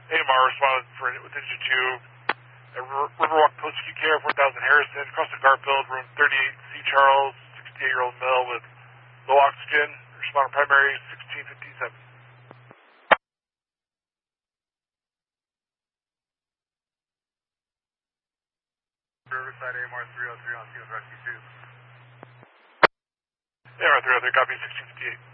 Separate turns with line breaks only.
AMR responded with Engine 2 at Riverwalk Post Acute Care, 4000 Harrison, Crossing Garfield, room 38, C. Charles, 68-year-old male with low oxygen. Responder primary, 1657.
Riverside AMR 303 on Field Rescue 2.
AMR 303, copy 1658.